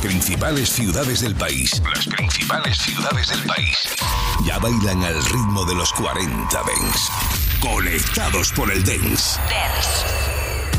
principales ciudades del país. Las principales ciudades del país. Ya bailan al ritmo de los 40 Dance. Conectados por el Dance.